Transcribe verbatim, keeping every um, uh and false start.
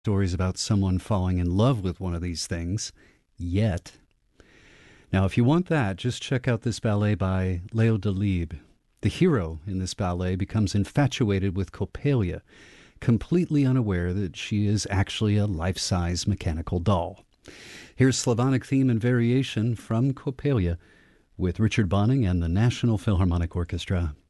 stories about someone falling in love with one of these things yet. Now, if you want that, just check out this ballet by Leo Delibes. The hero in this ballet becomes infatuated with Coppelia, completely unaware that she is actually a life-size mechanical doll. Here's Slavonic theme and variation from Coppelia with Richard Bonning and the National Philharmonic Orchestra.